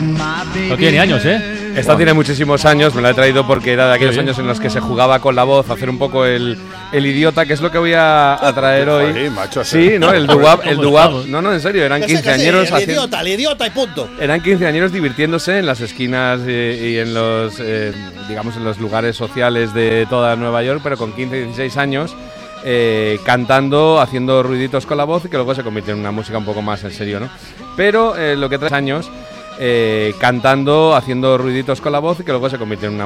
No tiene años, ¿eh? Esta tiene muchísimos años, me la he traído porque era de aquellos años en los que se jugaba con la voz, hacer un poco el idiota, que es lo que voy a traer hoy. Joder, macho, sí, ¿no? El doo-wop, no, en serio, eran quinceañeros el idiota y punto. Eran quinceañeros divirtiéndose en las esquinas y en los, digamos, en los lugares sociales de toda Nueva York, pero con 15, 16 años, cantando, haciendo ruiditos con la voz y que luego se convirtió en una música un poco más en serio, ¿no? Pero lo que trae años... cantando, haciendo ruiditos con la voz y que luego se convirtió en una